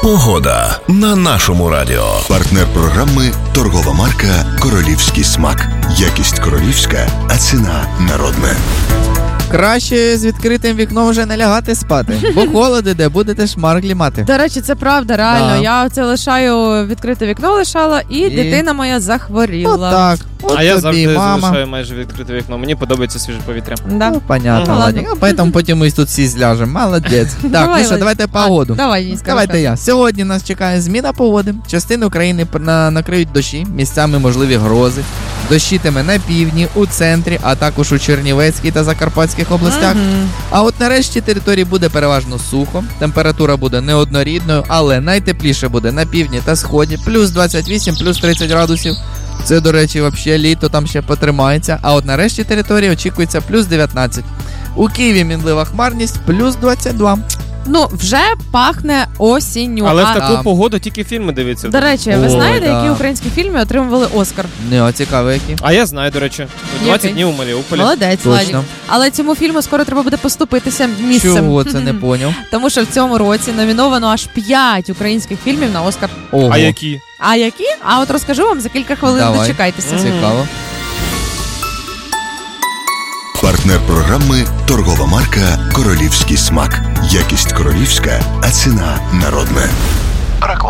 Погода на нашому радіо. Партнер програми – торгова марка «Королівський смак». Якість королівська, а ціна народна. Краще з відкритим вікном вже не лягати спати, бо холод іде, будете шмарглі мати. До речі, це правда, реально. Да. Я це лишаю, відкрите вікно лишала, і дитина моя захворіла. Отак. А я тобі, завжди мама. залишаю майже відкрите вікно. Мені подобається свіже повітря. Да. Ну, понятно, Ну, Владик. ладно. Поэтому потім ми тут всі зляжемо. Молодець. Так, Давай, ну що, Владик. давайте погоду. Давай, Денис, Давайте я. Сьогодні нас чекає зміна погоди. Частину України накриють дощі, місцями можливі грози. Дощитиме на півдні, у центрі, а також у Чернівецькій та Закарпатських областях. А от нарешті території буде переважно сухо. Температура буде неоднорідною, але найтепліше буде на півдні та сході. Плюс 28, плюс 30 градусів. Це, до речі, взагалі літо там ще потримається. А от нарешті території очікується плюс 19. У Києві мінлива хмарність плюс 22. Ну, вже пахне осінню. Але в А, таку погоду тільки фільми дивиться. до речі, ви Ой, знаєте, да. які українські фільми отримували Оскар? Не, а цікаво які. А я знаю, до речі. 20 Який? днів у Маріуполі. Молодець, Точно. Владик. Але цьому фільму скоро треба буде поступитися місцем. Чого це не поняв? Тому що в цьому році номіновано аж 5 українських фільмів на Оскар. Ого. А які? А які? А от розкажу вам за кілька хвилин. Давай. Дочекайтеся. Цікаво. Партнер програми – торгова марка «Королівський смак». Якість королівська, а ціна народна.